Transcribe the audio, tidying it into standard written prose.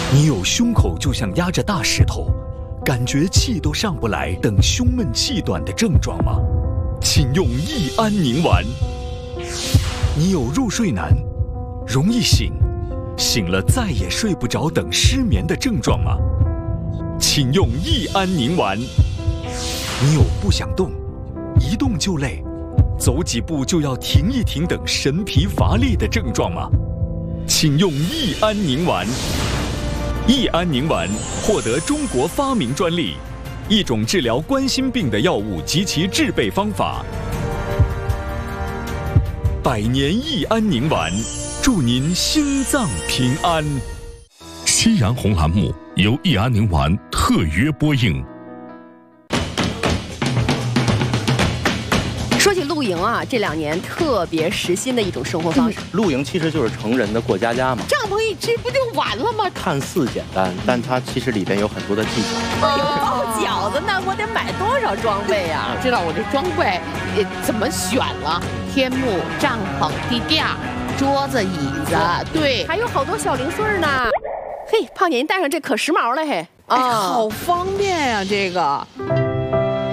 你有胸口就像压着大石头，感觉气都上不来等胸闷气短的症状吗？请用益安宁丸。你有入睡难、容易醒、醒了再也睡不着等失眠的症状吗？请用益安宁丸。你有不想动、一动就累、走几步就要停一停等神疲乏力的症状吗？请用益安宁丸。益安宁丸获得中国发明专利，一种治疗冠心病的药物及其制备方法。百年益安宁丸，祝您心脏平安。 夕阳红栏目由益安宁丸特约播映。 说起露营啊，这2年特别时兴的一种生活方式。 露营其实就是成人的过家家嘛。 帐篷一支不就完了吗？ 看似简单，但它其实里边有很多的技巧。 包饺子那我得买多少装备啊？ 知道我这装备怎么选了？天幕、帐篷、地垫、桌子、椅子，对， 还有好多小零碎呢。嘿，胖姐，您带上这可时髦了嘿！ 好方便呀，这个。